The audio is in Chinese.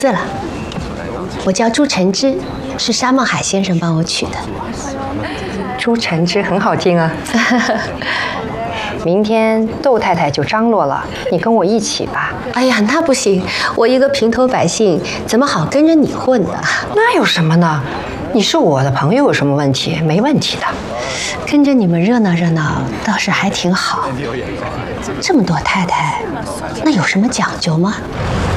对了，我叫朱晨之，是沙孟海先生帮我取的。 朱晨之很好听啊。明天窦太太就张罗了，你跟我一起吧。 哎呀，那不行，我一个平头百姓，怎么好跟着你混呢？ 那有什么呢？你是我的朋友，有什么问题？没问题的。 跟着你们热闹热闹，倒是还挺好。这么多太太，那有什么讲究吗？